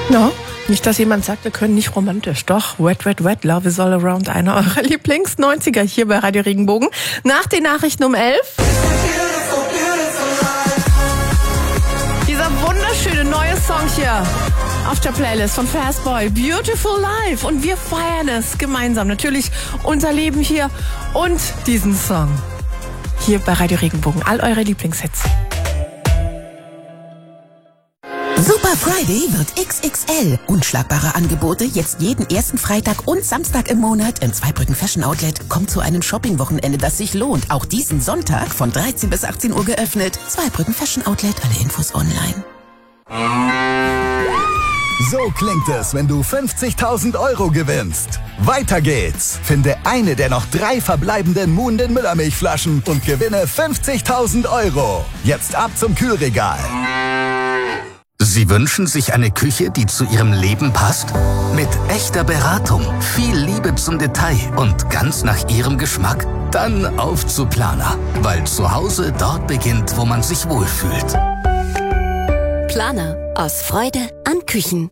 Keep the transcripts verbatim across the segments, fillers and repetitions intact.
No, nicht, dass jemand sagt, wir können nicht romantisch. Doch, Wet, Wet, Wet, Love is all around. Einer eurer Lieblings-neunziger hier bei Radio Regenbogen. Nach den Nachrichten um elf. Dieser wunderschöne neue Song hier auf der Playlist von Fastboy, Beautiful Life. Und wir feiern es gemeinsam. Natürlich unser Leben hier und diesen Song. Hier bei Radio Regenbogen. All eure Lieblingshits. Super Friday wird X X L. Unschlagbare Angebote jetzt jeden ersten Freitag und Samstag im Monat im Zweibrücken Fashion Outlet. Kommt zu einem Shopping-Wochenende, das sich lohnt. Auch diesen Sonntag von dreizehn bis achtzehn Uhr geöffnet. Zweibrücken Fashion Outlet, alle Infos online. So klingt es, wenn du fünfzigtausend Euro gewinnst. Weiter geht's. Finde eine der noch drei verbleibenden Moon den Müllermilchflaschen und gewinne fünfzigtausend Euro. Jetzt ab zum Kühlregal. Sie wünschen sich eine Küche, die zu Ihrem Leben passt? Mit echter Beratung, viel Liebe zum Detail und ganz nach Ihrem Geschmack? Dann auf zu Planer, weil zu Hause dort beginnt, wo man sich wohlfühlt. Planer, aus Freude an Küchen.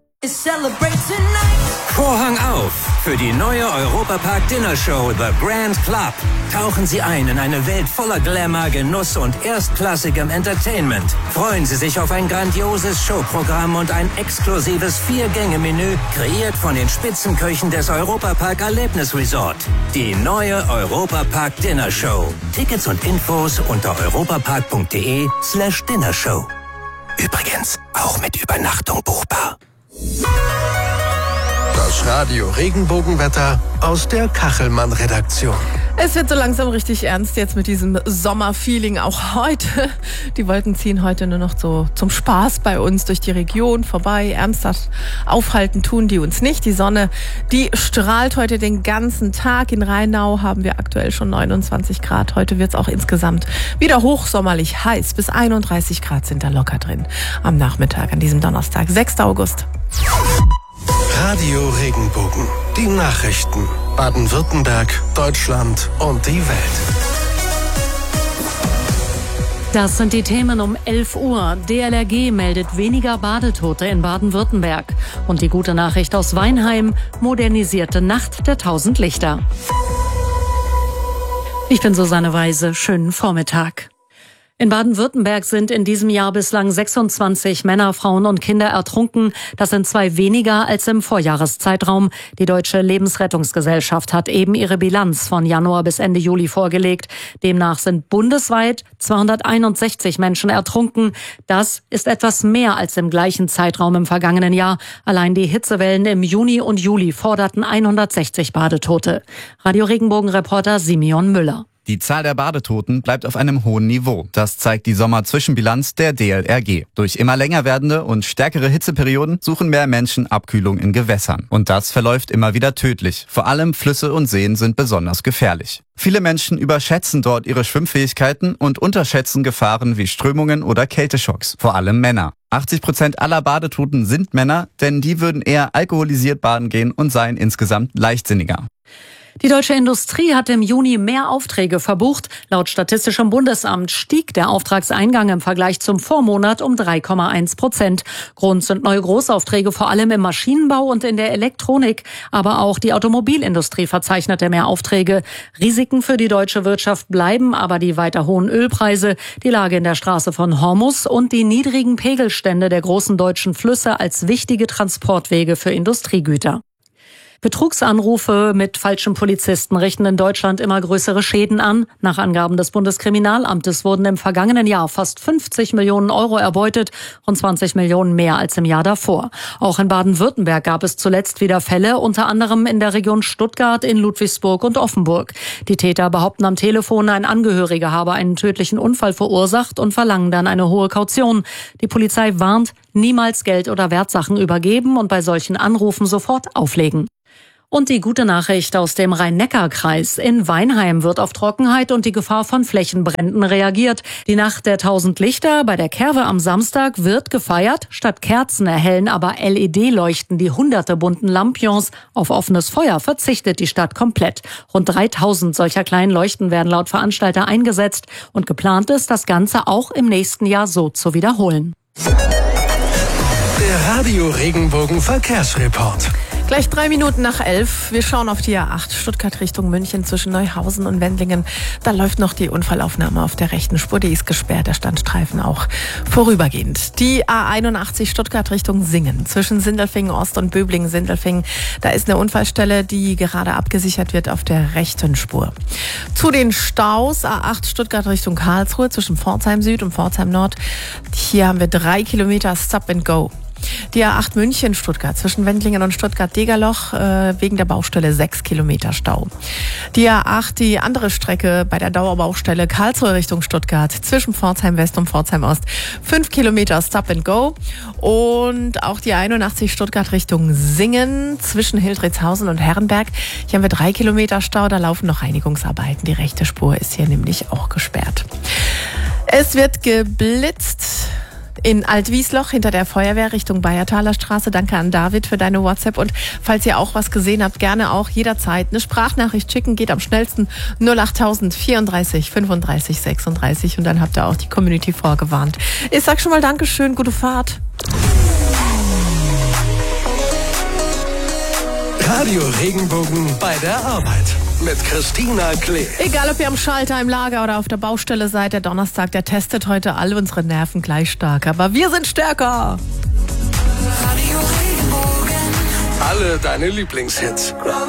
Vorhang auf für die neue Europapark Dinner Show The Grand Club. Tauchen Sie ein in eine Welt voller Glamour, Genuss und erstklassigem Entertainment. Freuen Sie sich auf ein grandioses Showprogramm und ein exklusives Vier-Gänge-Menü, kreiert von den Spitzenköchen des Europapark Erlebnis-Resort. Die neue Europapark Dinner Show. Tickets und Infos unter europapark.de slash Dinnershow. Übrigens auch mit Übernachtung buchbar. Das Radio Regenbogenwetter aus der Kachelmann-Redaktion. Es wird so langsam richtig ernst jetzt mit diesem Sommerfeeling auch heute. Die Wolken ziehen heute nur noch so zum Spaß bei uns durch die Region vorbei. Ernsthaft aufhalten tun die uns nicht. Die Sonne, die strahlt heute den ganzen Tag. In Rheinau haben wir aktuell schon neunundzwanzig Grad. Heute wird es auch insgesamt wieder hochsommerlich heiß. Bis einunddreißig Grad sind da locker drin am Nachmittag an diesem Donnerstag, sechster August. Radio Regenbogen. Die Nachrichten. Baden-Württemberg, Deutschland und die Welt. Das sind die Themen um elf Uhr. D L R G meldet weniger Badetote in Baden-Württemberg. Und die gute Nachricht aus Weinheim, modernisierte Nacht der tausend Lichter. Ich bin Susanne Weise. Schönen Vormittag. In Baden-Württemberg sind in diesem Jahr bislang sechsundzwanzig Männer, Frauen und Kinder ertrunken. Das sind zwei weniger als im Vorjahreszeitraum. Die Deutsche Lebensrettungsgesellschaft hat eben ihre Bilanz von Januar bis Ende Juli vorgelegt. Demnach sind bundesweit zweihunderteinundsechzig Menschen ertrunken. Das ist etwas mehr als im gleichen Zeitraum im vergangenen Jahr. Allein die Hitzewellen im Juni und Juli forderten hundertsechzig Badetote. Radio Regenbogen-Reporter Simeon Müller. Die Zahl der Badetoten bleibt auf einem hohen Niveau. Das zeigt die Sommerzwischenbilanz der D L R G. Durch immer länger werdende und stärkere Hitzeperioden suchen mehr Menschen Abkühlung in Gewässern. Und das verläuft immer wieder tödlich. Vor allem Flüsse und Seen sind besonders gefährlich. Viele Menschen überschätzen dort ihre Schwimmfähigkeiten und unterschätzen Gefahren wie Strömungen oder Kälteschocks. Vor allem Männer. achtzig Prozent aller Badetoten sind Männer, denn die würden eher alkoholisiert baden gehen und seien insgesamt leichtsinniger. Die deutsche Industrie hat im Juni mehr Aufträge verbucht. Laut Statistischem Bundesamt stieg der Auftragseingang im Vergleich zum Vormonat um drei Komma eins Prozent. Grund sind neue Großaufträge vor allem im Maschinenbau und in der Elektronik. Aber auch die Automobilindustrie verzeichnete mehr Aufträge. Risiken für die deutsche Wirtschaft bleiben aber die weiter hohen Ölpreise, die Lage in der Straße von Hormuz und die niedrigen Pegelstände der großen deutschen Flüsse als wichtige Transportwege für Industriegüter. Betrugsanrufe mit falschen Polizisten richten in Deutschland immer größere Schäden an. Nach Angaben des Bundeskriminalamtes wurden im vergangenen Jahr fast fünfzig Millionen Euro erbeutet, rund zwanzig Millionen mehr als im Jahr davor. Auch in Baden-Württemberg gab es zuletzt wieder Fälle, unter anderem in der Region Stuttgart, in Ludwigsburg und Offenburg. Die Täter behaupten am Telefon, ein Angehöriger habe einen tödlichen Unfall verursacht und verlangen dann eine hohe Kaution. Die Polizei warnt, niemals Geld oder Wertsachen übergeben und bei solchen Anrufen sofort auflegen. Und die gute Nachricht aus dem Rhein-Neckar-Kreis. In Weinheim wird auf Trockenheit und die Gefahr von Flächenbränden reagiert. Die Nacht der tausend Lichter bei der Kerwe am Samstag wird gefeiert. Statt Kerzen erhellen aber L E D-Leuchten die hunderte bunten Lampions. Auf offenes Feuer verzichtet die Stadt komplett. Rund dreitausend solcher kleinen Leuchten werden laut Veranstalter eingesetzt. Und geplant ist, das Ganze auch im nächsten Jahr so zu wiederholen. Der Radio Regenbogen Verkehrsreport. Gleich drei Minuten nach elf. Wir schauen auf die A acht Stuttgart Richtung München zwischen Neuhausen und Wendlingen. Da läuft noch die Unfallaufnahme auf der rechten Spur. Die ist gesperrt, der Standstreifen auch vorübergehend. Die A einundachtzig Stuttgart Richtung Singen zwischen Sindelfingen Ost und Böblingen-Sindelfingen. Da ist eine Unfallstelle, die gerade abgesichert wird auf der rechten Spur. Zu den Staus A acht Stuttgart Richtung Karlsruhe zwischen Pforzheim Süd und Pforzheim Nord. Hier haben wir drei Kilometer Stop and Go. Die A acht München-Stuttgart zwischen Wendlingen und Stuttgart-Degerloch äh, wegen der Baustelle sechs Kilometer Stau. Die A acht, die andere Strecke bei der Dauerbaustelle Karlsruhe Richtung Stuttgart zwischen Pforzheim West und Pforzheim Ost fünf Kilometer Stop and Go. Und auch die einundachtzig Stuttgart Richtung Singen zwischen Hildritzhausen und Herrenberg. Hier haben wir drei Kilometer Stau, da laufen noch Reinigungsarbeiten. Die rechte Spur ist hier nämlich auch gesperrt. Es wird geblitzt in Altwiesloch hinter der Feuerwehr Richtung Bayertaler Straße. Danke an David für deine WhatsApp. Und falls ihr auch was gesehen habt, gerne auch jederzeit eine Sprachnachricht schicken. Geht am schnellsten null acht tausend vierunddreißig fünfunddreißig sechsunddreißig. Und dann habt ihr auch die Community vorgewarnt. Ich sag schon mal Dankeschön, gute Fahrt. Radio Regenbogen bei der Arbeit mit Christina Klee. Egal, ob ihr am Schalter, im Lager oder auf der Baustelle seid, der Donnerstag, der testet heute alle unsere Nerven gleich stark. Aber wir sind stärker. Radio Regenbogen. Alle deine Lieblingshits.